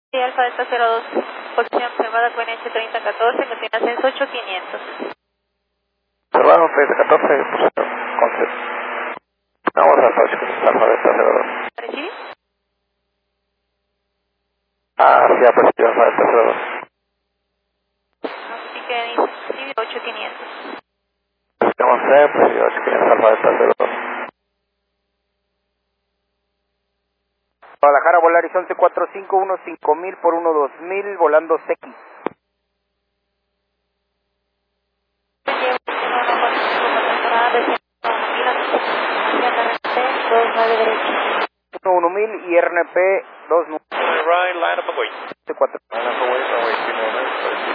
Sí, Alfa Delta 02, posición observada con H3014, continúa ascenso 8500. Observado 3014, concept. Vamos a Alfa Delta 02. ¿Recibe? Sí, apareció Alfa Delta 02. Así que recibe 8500. Estamos presión 8500 Alfa Delta 02. Guadalajara, volar Horizonte 451, 5000 por 12000, volando CX. Llevo 1000 y RNP 29. Right, line up and wait. 4. Line up and wait,